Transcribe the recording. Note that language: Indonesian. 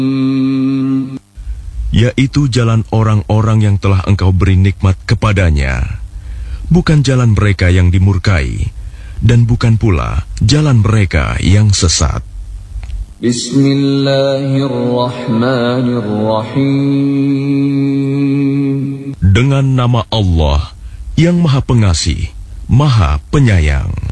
yaitu jalan orang-orang yang telah Engkau beri nikmat kepadanya, bukan jalan mereka yang dimurkai, dan bukan pula jalan mereka yang sesat. Bismillahirrahmanirrahim. Dengan nama Allah yang Maha Pengasih, Maha Penyayang.